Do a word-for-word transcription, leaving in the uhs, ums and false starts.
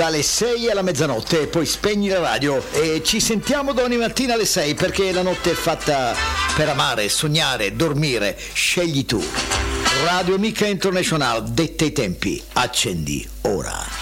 dalle sei alla mezzanotte, poi spegni la radio e ci sentiamo domani mattina alle sei, perché la notte è fatta per amare, sognare, dormire. Scegli tu. Radio Amica International, dette i tempi. Accendi ora.